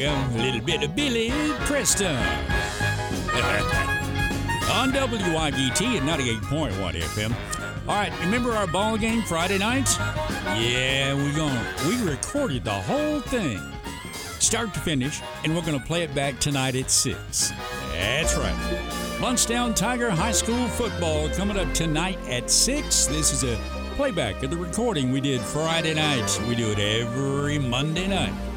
little bit of Billy Preston. On WYGT at 98.1 FM. All right, remember our ball game Friday nights? Yeah, we recorded the whole thing, start to finish, and we're going to play it back tonight at 6. That's right. Lunchdown Tiger High School football coming up tonight at 6. This is a playback of the recording we did Friday night. We do it every Monday night.